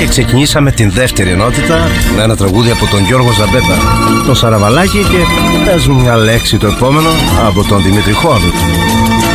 και ξεκινήσαμε την δεύτερη ενότητα με ένα τραγούδι από τον Γιώργο Ζαμπέτα, τον Σαραβαλάκη, και πες μου μια λέξη το επόμενο από τον Δημήτρη Χόρντ.